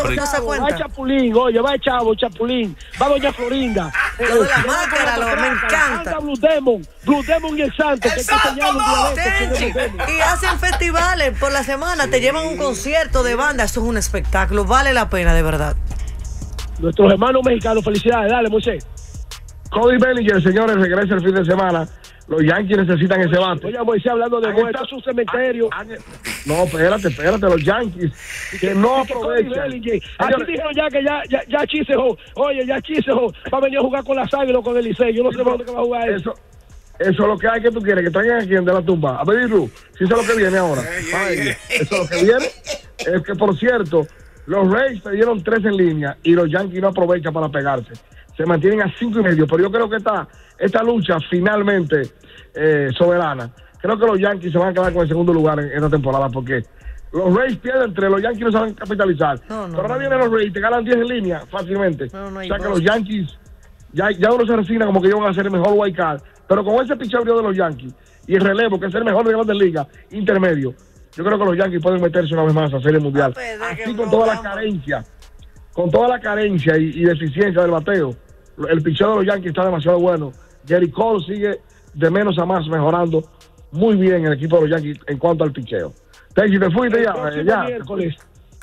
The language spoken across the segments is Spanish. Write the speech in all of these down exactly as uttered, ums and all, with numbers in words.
África. No se cuenta. Va Chapulín, oye, va Chavo, Chapulín, va Doña Florinda. Lo de la máscara, lo, me encanta. Anda Blue Demon, Blue Demon y el Santo. ¡El que Santo, no! Tenchi, y hacen festivales por la semana, te llevan un concierto de banda, eso es un espectáculo, vale la pena de verdad. Nuestros hermanos mexicanos, felicidades, dale, Moisés. Cody Bellinger, señores, regresa el fin de semana. Los Yankees necesitan ese bate. Oye, Moisés, hablando de muertos, es un cementerio. No, espérate, espérate, los Yankees que no aprovechan. Aquí dijeron ya que ya, ya, ya Chisejo, oye, ya Chisejo va a venir a jugar con la Águilas o con el Licey. Yo no sé por dónde va a jugar eso. Eso, eso es lo que hay que tú quieres, que traigan a quien de la tumba. A ver, Ru, si eso es lo que viene ahora. Ay, eso es lo que viene. Es que, por cierto, los Rays perdieron tres en línea y los Yankees no aprovechan para pegarse. Se mantienen a cinco y medio, pero yo creo que esta, esta lucha finalmente eh, soberana, creo que los Yankees se van a quedar con el segundo lugar en esta temporada, porque los Rays pierden tres, los Yankees no saben capitalizar. No, no, pero ahora no, vienen los Rays, te ganan diez en línea fácilmente. No, no o sea que los Yankees, ya, ya uno se resigna como que ellos van a ser el mejor wild card, pero con ese picheo de los Yankees y el relevo, que es el mejor de Grandes Ligas, intermedio, yo creo que los Yankees pueden meterse una vez más a Serie Mundial. Así con toda la carencia, con toda la carencia y, y deficiencia del bateo. El picheo de los Yankees está demasiado bueno. Jerry Cole sigue de menos a más mejorando muy bien el equipo de los Yankees en cuanto al picheo. Tenchi, te fuiste el ya. Próximo ya miércoles,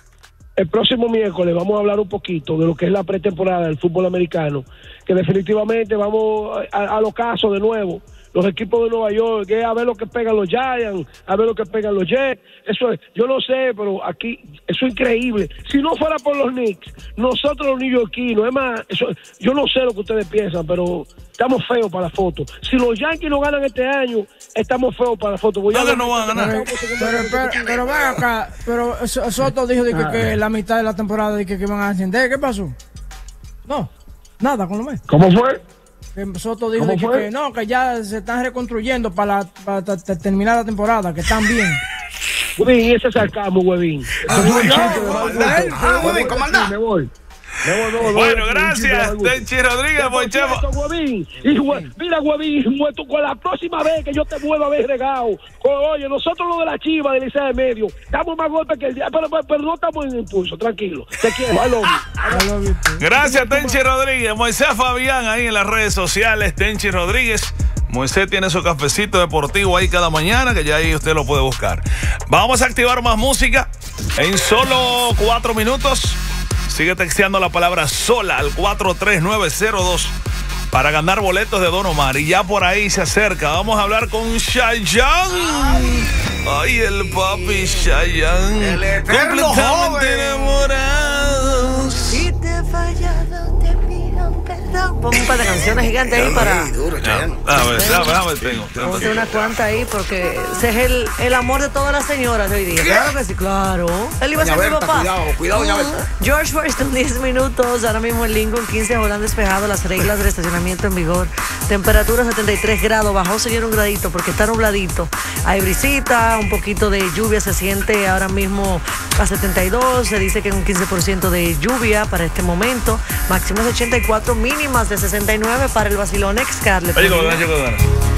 el próximo miércoles vamos a hablar un poquito de lo que es la pretemporada del fútbol americano, que definitivamente vamos a, a los casos de nuevo. Los equipos de Nueva York, que a ver lo que pegan los Giants, a ver lo que pegan los Jets. Eso es, yo no sé, pero aquí, eso es increíble. Si no fuera por los Knicks, nosotros los neoyorquinos, es más, eso, yo no sé lo que ustedes piensan, pero estamos feos para la foto. Si los Yankees no ganan este año, estamos feos para la foto. Voy ¿Dónde no van a ganar? Pero, pero, pero, pero ven acá, pero Soto dijo de que, que la mitad de la temporada de que, que van a ascender. ¿Qué pasó? No, nada con lo menos. ¿Cómo fue? Que Soto dijo que, que no, que ya se están reconstruyendo para, para terminar la temporada, que están bien. Huevín, ese sarcasmo, Huevín. Ah, Huevín, comandante. Me voy. Me voy, me voy, bueno, gracias, Tenchi Rodríguez, Mochemo. Mira, Huevín, con la próxima vez que yo te vuelva a ver regado, oye, nosotros los de la Chiva de Licea de Medio, damos más golpes que el día, pero, pero, pero no estamos en impulso, tranquilo. Te quiero, I love you. Gracias, Tenchi Rodríguez. Moisés Fabián ahí en las redes sociales, Tenchi Rodríguez. Moisés tiene su cafecito deportivo ahí cada mañana, que ya ahí usted lo puede buscar. Vamos a activar más música en solo cuatro minutos. Sigue texteando la palabra sola al cuatro tres nueve cero dos para ganar boletos de Don Omar. Y ya por ahí se acerca. Vamos a hablar con Chayanne. Ay, el papi Chayanne. El eterno completamente enamorado. Si te he fallado, te pido perdón. Pon un par de canciones gigantes ahí para... Duro, Chayanne. A ver, a ver, a ver, tengo. Ponte una cuanta ahí porque ese es el, el amor de todas las señoras de hoy día. Claro que sí, claro. Él iba a ser mi papá. Cuidado, cuidado, doña Berta. George Washington, diez minutos. Ahora mismo en Lincoln, quince, Holanda despejado. Las reglas del estacionamiento en vigor. Temperatura setenta y tres grados. Bajó, señor, un gradito porque está nubladito. Hay brisita, un poquito de lluvia se siente ahora mismo a setenta y dos. Se dice que hay un quince por ciento de lluvia para este momento. Máximas de ochenta y cuatro, mínimas de sesenta y nueve para el vacilón ex Carlet. Oye,